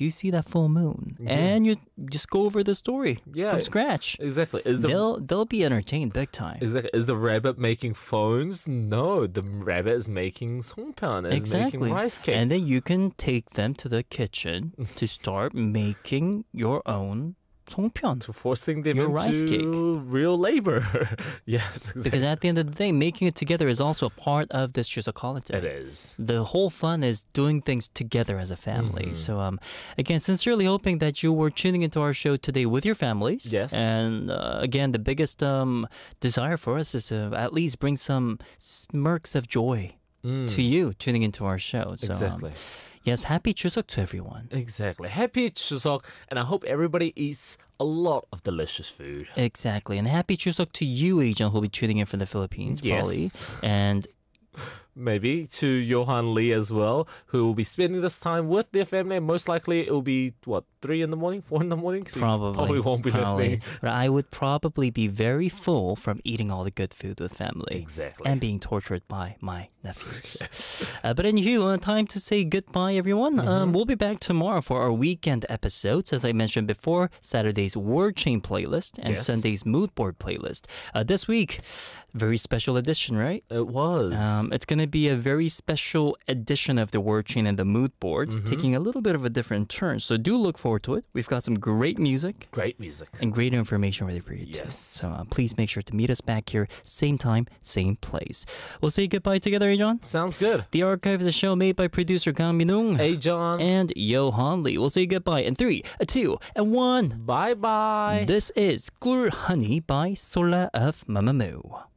do you see that full moon? And you just go over the story from scratch. Exactly. They'll be entertained big time. Exactly. Is the rabbit making phones? No, the rabbit is making songpyeon, is making rice cake. And then you can take them to the kitchen to start making your own songpyeon. To forcing them your into rice cake. real labor. Yes, exactly. Because at the end of the day, making it together is also a part of this Chuseok holiday. It is. The whole fun is doing things together as a family. So again, sincerely hoping that you were tuning into our show today with your families. Yes. And again, the biggest desire for us is to at least bring some smirks of joy to you tuning into our show. So, Exactly. Yes, happy Chuseok to everyone. Exactly. Happy Chuseok, and I hope everybody eats a lot of delicious food. Exactly. And happy Chuseok to you, Agent, who'll be tuning in from the Philippines, Yes. probably. And Maybe to Johan Lee as well, who will be spending this time with their family. Most likely it will be, 3 in the morning, 4 in the morning? So you probably won't be listening. But I would probably be very full from eating all the good food with family. Exactly. And being tortured by my nephews. But anywho, time to say goodbye, everyone. We'll be back tomorrow for our weekend episodes. As I mentioned before, Saturday's Word Chain playlist and Sunday's Mood Board playlist. This week, very special edition, right? It was. It's going to be a very special edition of the Word Chain and the Mood Board, taking a little bit of a different turn. So do look forward to it. We've got some great music. Great music. And great information ready for you too. Yes. So please make sure to meet us back here, same time, same place. We'll say goodbye together, John. Sounds good. The archive of the show made by producer Kang Minung. Hey, John. And Johan Lee. We'll say goodbye in 3, 2, and 1. Bye-bye. This is Gur Honey by Sola of Mamamoo.